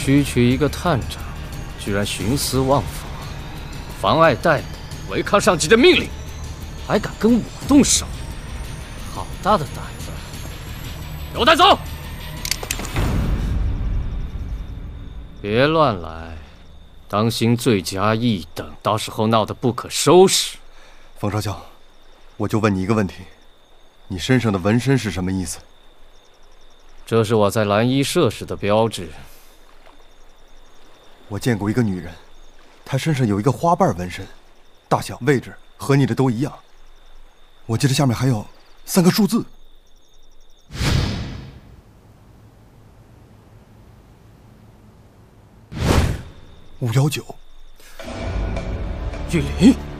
区一个探长，居然徇私枉法，妨碍逮捕，违抗上级的命令，还敢跟我动手，好大的胆子！给我带走！别乱来，当心罪加一等，到时候闹得不可收拾。 冯少校，我就问你一个问题，你身上的纹身是什么意思？ 这是我在蓝衣社时的标志。 我见过一个女人，她身上有一个花瓣纹身，大小、位置和你的都一样。我记得下面还有3个数字。519。 玉林。